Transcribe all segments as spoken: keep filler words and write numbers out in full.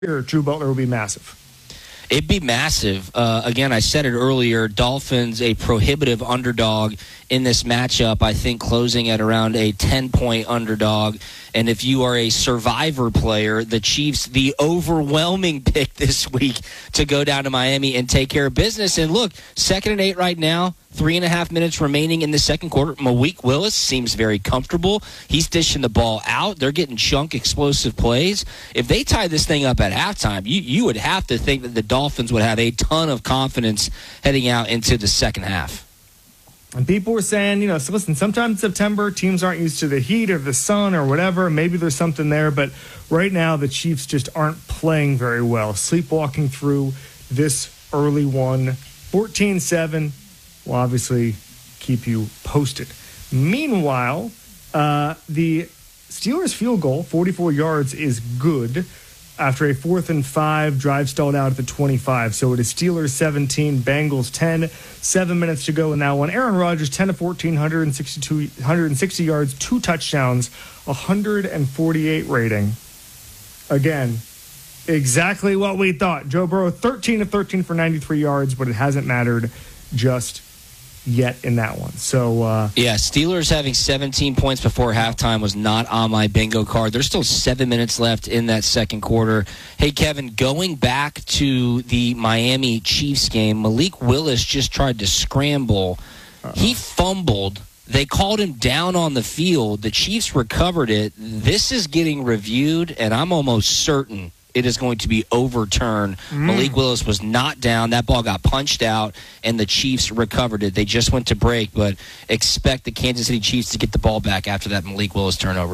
Drew Butler will be massive. It'd be massive. Uh, again, I said it earlier, Dolphins a prohibitive underdog in this matchup, I think closing at around a ten-point underdog. And if you are a survivor player, the Chiefs, the overwhelming pick this week to go down to Miami and take care of business. And look, second and eight right now, three and a half minutes remaining in the second quarter. Malik Willis seems very comfortable. He's dishing the ball out. They're getting chunk explosive plays. If they tie this thing up at halftime, you, you would have to think that the Dolphins would have a ton of confidence heading out into the second half. And people were saying, you know, so listen, sometimes in September, teams aren't used to the heat or the sun or whatever. Maybe there's something there. But right now, the Chiefs just aren't playing very well. Sleepwalking through this early one. fourteen seven will obviously keep you posted. Meanwhile, uh, the Steelers field goal, forty-four yards, is good after a fourth and five drive stalled out at the twenty-five. So it is Steelers seventeen, Bengals ten, seven minutes to go in that one. Aaron Rodgers, ten of fourteen, one hundred sixty-two, one hundred sixty yards, two touchdowns, one hundred forty-eight rating. Again, exactly what we thought. Joe Burrow, thirteen of thirteen for ninety-three yards, but it hasn't mattered just yet in that one. So uh yeah, Steelers having seventeen points before halftime was not on my bingo card. There's still seven minutes left in that second quarter. Hey Kevin, going back to the Miami Chiefs game, Malik Willis just tried to scramble. Uh-oh. He fumbled. They called him down on the field. The Chiefs recovered it. This is getting reviewed, and I'm almost certain it is going to be overturned. Mm. Malik Willis was not down. That ball got punched out, and the Chiefs recovered it. They just went to break, but expect the Kansas City Chiefs to get the ball back after that Malik Willis turnover.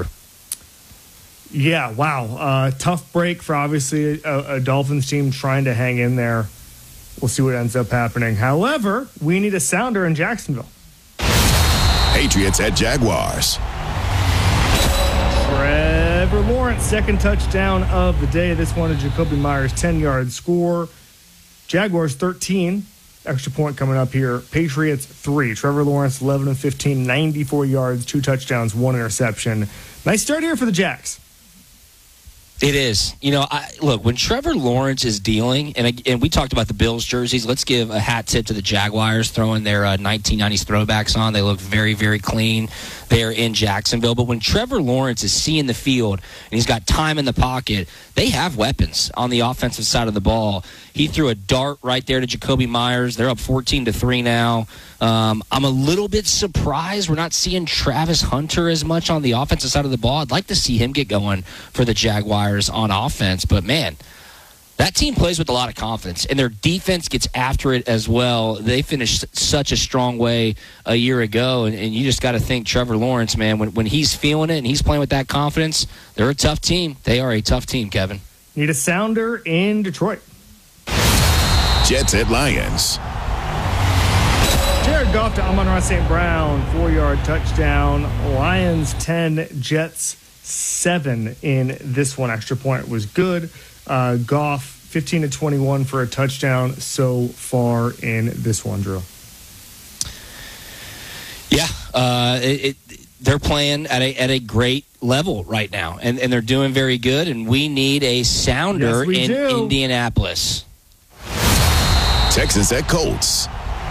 Yeah, wow. Uh, tough break for obviously a, a Dolphins team trying to hang in there. We'll see what ends up happening. However, we need a sounder in Jacksonville. Patriots at Jaguars. Trevor Lawrence, second touchdown of the day. This one to Jacoby Myers, ten-yard score. Jaguars thirteen, extra point coming up here. Patriots three. Trevor Lawrence, eleven of fifteen, ninety-four yards, two touchdowns, one interception. Nice start here for the Jags. It is. You know, I, look, when Trevor Lawrence is dealing, and, and we talked about the Bills jerseys, let's give a hat tip to the Jaguars throwing their uh, nineteen nineties throwbacks on. They look very, very clean there in Jacksonville. But when Trevor Lawrence is seeing the field and he's got time in the pocket, they have weapons on the offensive side of the ball. He threw a dart right there to Jacoby Myers. They're up fourteen to three now. Um, I'm a little bit surprised we're not seeing Travis Hunter as much on the offensive side of the ball. I'd like to see him get going for the Jaguars on offense. But, man, that team plays with a lot of confidence, and their defense gets after it as well. They finished such a strong way a year ago, and, and you just got to think Trevor Lawrence, man, when, when he's feeling it and he's playing with that confidence, they're a tough team. They are a tough team, Kevin. Need a sounder in Detroit. Jets at Lions. Jared Goff to Amon-Ra Saint Brown, four-yard touchdown. Lions ten, Jets seven in this one. Extra point was good. Uh, Goff fifteen to twenty-one for a touchdown so far in this one, Drew. Yeah, uh, it, it, they're playing at a at a great level right now, and, and they're doing very good. And we need a sounder yes, in do. Indianapolis. Texans at Colts.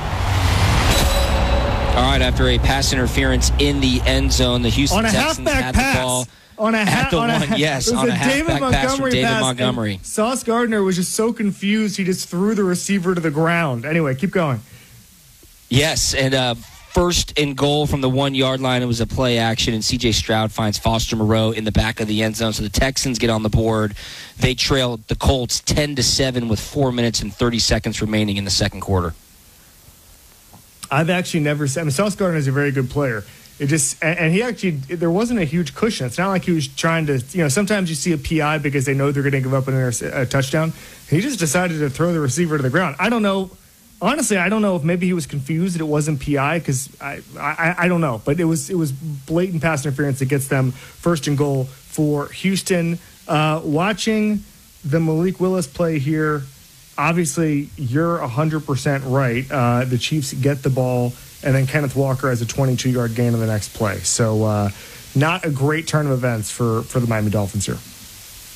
All right, after a pass interference in the end zone, the Houston on a Texans halfback had pass. the ball on a ha- at the on one. A, yes, on a, a halfback David pass from David pass, Montgomery. Sauce Gardner was just so confused, he just threw the receiver to the ground. Anyway, keep going. Yes, and uh, first and goal from the one-yard line. It was a play action, and C J Stroud finds Foster Moreau in the back of the end zone. So the Texans get on the board. They trail the Colts ten to seven with four minutes and thirty seconds remaining in the second quarter. I've actually never seen. I mean, Sauce Gardner is a very good player. It just and, and he actually there wasn't a huge cushion. It's not like he was trying to. You know, sometimes you see a P I because they know they're going to give up an inter- a touchdown. He just decided to throw the receiver to the ground. I don't know. Honestly, I don't know if maybe he was confused that it wasn't P I because I, I I don't know. But it was it was blatant pass interference that gets them first and goal for Houston. Uh, watching the Malik Willis play here. Obviously, you're one hundred percent right. Uh, the Chiefs get the ball, and then Kenneth Walker has a twenty-two-yard gain on the next play. So uh, not a great turn of events for, for the Miami Dolphins here.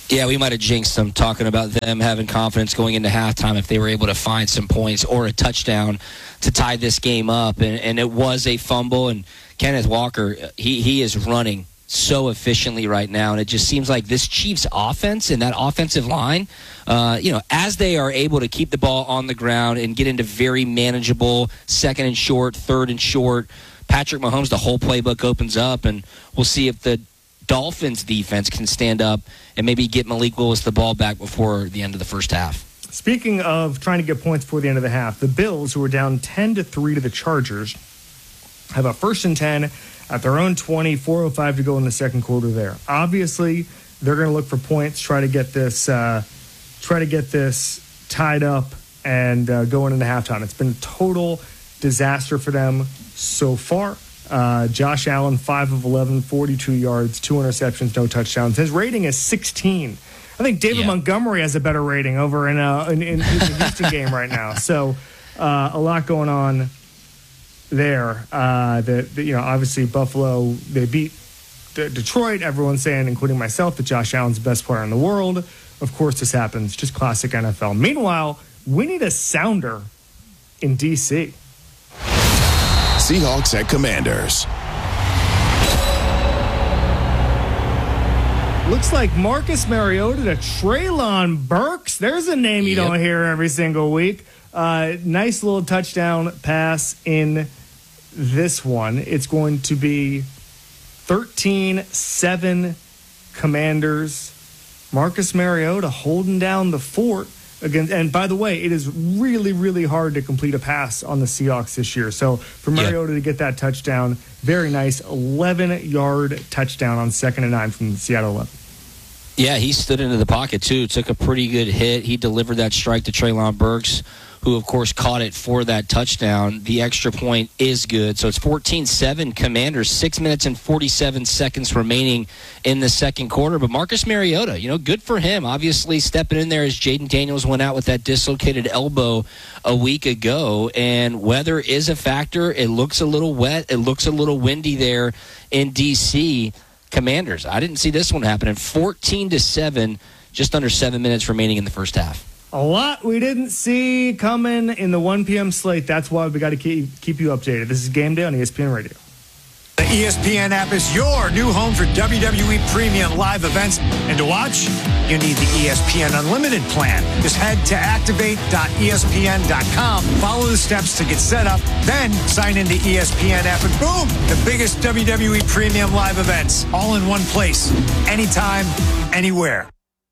Yeah, we might have jinxed them talking about them having confidence going into halftime if they were able to find some points or a touchdown to tie this game up. And, and it was a fumble. And Kenneth Walker, he, he is running so efficiently right now. And it just seems like this Chiefs offense and that offensive line, uh, you know, as they are able to keep the ball on the ground and get into very manageable second and short, third and short, Patrick Mahomes, the whole playbook opens up. And we'll see if the Dolphins defense can stand up and maybe get Malik Willis the ball back before the end of the first half. Speaking of trying to get points before the end of the half, the Bills, who are down ten to three to the Chargers, have a first and ten at their own twenty, four oh five to go in the second quarter there. Obviously, they're going to look for points, try to get this uh, try to get this tied up and uh, going into halftime. It's been a total disaster for them so far. Uh, Josh Allen, five of eleven, forty-two yards, two interceptions, no touchdowns. His rating is sixteen. I think David yeah. Montgomery has a better rating over in, uh, in, in, in the Houston game right now. So uh, a lot going on there. Uh, that you know, obviously Buffalo, they beat D- Detroit. Everyone's saying, including myself, that Josh Allen's the best player in the world. Of course, this happens. Just classic N F L. Meanwhile, we need a sounder in D C. Seahawks at Commanders. Looks like Marcus Mariota to Treylon Burks. There's a name you yep. don't hear every single week. Uh, nice little touchdown pass in this one. It's going to be thirteen seven Commanders. Marcus Mariota holding down the fort. Again, and by the way, it is really, really hard to complete a pass on the Seahawks this year. So for Mariota yeah. to get that touchdown, very nice eleven-yard touchdown on second and nine from Seattle eleven. Yeah, he stood into the pocket, too. Took a pretty good hit. He delivered that strike to Treylon Burks, who, of course, caught it for that touchdown. The extra point is good. So it's fourteen seven Commanders, six minutes and forty-seven seconds remaining in the second quarter. But Marcus Mariota, you know, good for him. Obviously stepping in there as Jaden Daniels went out with that dislocated elbow a week ago. And weather is a factor. It looks a little wet. It looks a little windy there in D C. Commanders, I didn't see this one happening. fourteen to seven, just under seven minutes remaining in the first half. A lot we didn't see coming in the one p.m. slate. That's why we got to keep, keep you updated. This is Game Day on E S P N Radio. The E S P N app is your new home for W W E premium live events. And to watch, you need the E S P N Unlimited plan. Just head to activate dot E S P N dot com, follow the steps to get set up, then sign into E S P N app, and boom, the biggest W W E premium live events, all in one place, anytime, anywhere.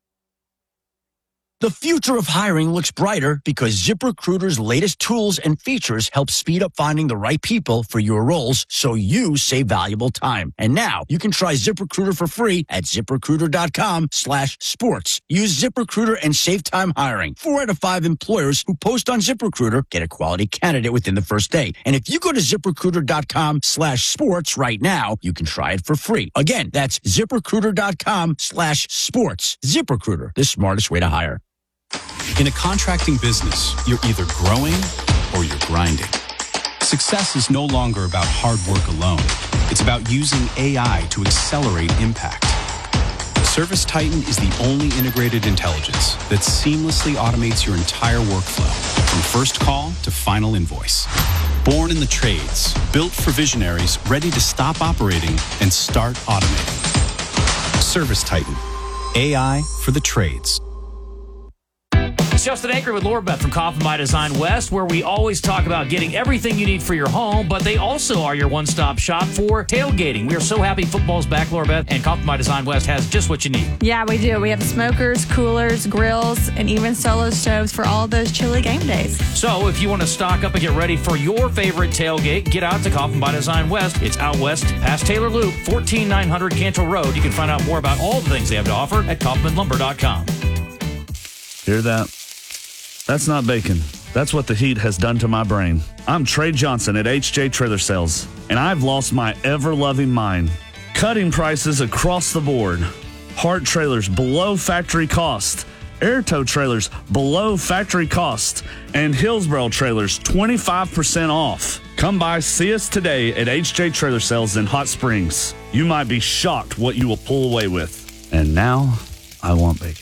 The future of hiring looks brighter because ZipRecruiter's latest tools and features help speed up finding the right people for your roles so you save valuable time. And now you can try ZipRecruiter for free at ZipRecruiter.com slash sports. Use ZipRecruiter and save time hiring. Four out of five employers who post on ZipRecruiter get a quality candidate within the first day. And if you go to ZipRecruiter.com slash sports right now, you can try it for free. Again, that's ZipRecruiter.com slash sports. ZipRecruiter, the smartest way to hire. In a contracting business, you're either growing or you're grinding. Success is no longer about hard work alone. It's about using A I to accelerate impact. ServiceTitan is the only integrated intelligence that seamlessly automates your entire workflow, from first call to final invoice. Born in the trades, built for visionaries ready to stop operating and start automating. ServiceTitan, A I for the trades. It's Justin Anker with Laura Beth from Kaufman by Design West, where we always talk about getting everything you need for your home, but they also are your one-stop shop for tailgating. We are so happy football's back, Laura Beth, and Kaufman by Design West has just what you need. Yeah, we do. We have smokers, coolers, grills, and even solo stoves for all those chilly game days. So if you want to stock up and get ready for your favorite tailgate, get out to Kaufman by Design West. It's out west past Taylor Loop, fourteen nine hundred Cantor Road. You can find out more about all the things they have to offer at Kaufman Lumber dot com. Hear that? That's not bacon. That's what the heat has done to my brain. I'm Trey Johnson at H J Trailer Sales, and I've lost my ever-loving mind. Cutting prices across the board. Hart trailers below factory cost. Airtow trailers below factory cost. And Hillsboro trailers twenty-five percent off. Come by, see us today at H J Trailer Sales in Hot Springs. You might be shocked what you will pull away with. And now, I want bacon.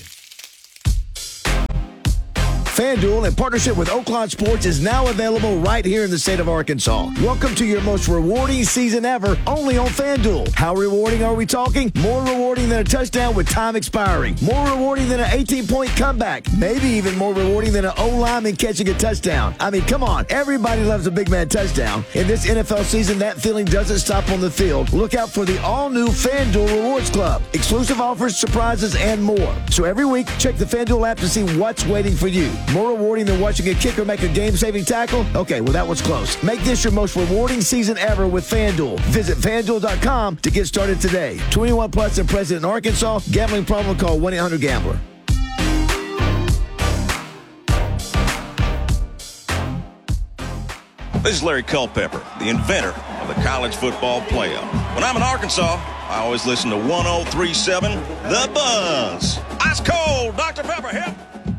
FanDuel, in partnership with Oaklawn Sports, is now available right here in the state of Arkansas. Welcome to your most rewarding season ever, only on FanDuel. How rewarding are we talking? More rewarding than a touchdown with time expiring. More rewarding than an eighteen-point comeback. Maybe even more rewarding than an O-lineman catching a touchdown. I mean, come on. Everybody loves a big man touchdown. In this N F L season, that feeling doesn't stop on the field. Look out for the all-new FanDuel Rewards Club. Exclusive offers, surprises, and more. So every week, check the FanDuel app to see what's waiting for you. More rewarding than watching a kicker make a game-saving tackle? Okay, well, that was close. Make this your most rewarding season ever with FanDuel. Visit FanDuel dot com to get started today. twenty-one plus and present in Arkansas. Gambling problem? Call one eight hundred gambler. This is Larry Culpepper, the inventor of the college football playoff. When I'm in Arkansas, I always listen to one oh three point seven The Buzz. Ice cold, Doctor Pepper, help!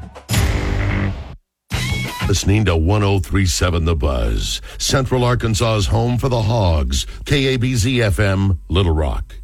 Listening to one oh three point seven The Buzz, Central Arkansas's home for the Hogs, K A B Z F M, Little Rock.